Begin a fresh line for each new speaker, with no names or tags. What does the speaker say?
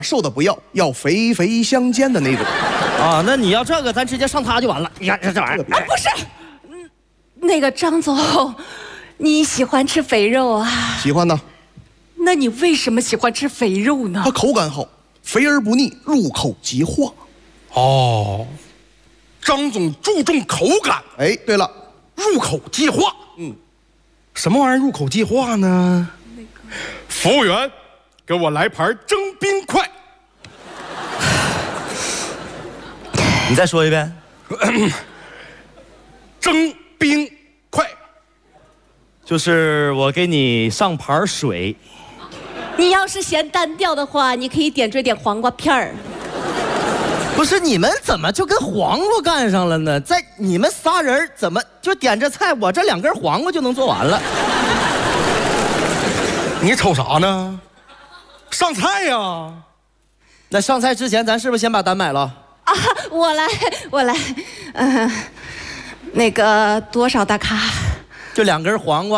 瘦的不要，要肥肥相间的那种。
啊，那你要这个，咱直接上它就完了。你看这玩意儿，
啊，不是，那个张总，你喜欢吃肥肉啊？
喜欢呢。
那你为什么喜欢吃肥肉呢？
它口感好，肥而不腻，入口即化。
哦，张总注重口感。
哎，对了，
入口即化。什么玩意儿入口即化呢？服务员，给我来盘蒸冰块。
你再说一遍。
蒸冰块，
就是我给你上盘水。
你要是嫌单调的话，你可以点缀点黄瓜片儿。
不是你们怎么就跟黄瓜干上了呢？在你们仨人怎么就点这菜，我这2根黄瓜就能做完了？
你瞅啥呢？上菜呀！
那上菜之前，咱是不是先把单买了？
啊，我来，那个多少大咖？
就2根黄瓜。